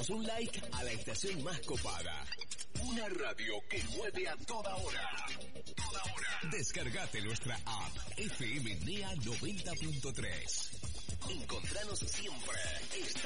damos un like a la estación más copada. Una radio que mueve a toda hora. Toda hora. Descargate nuestra app FM NEA 90.3. Encontranos siempre.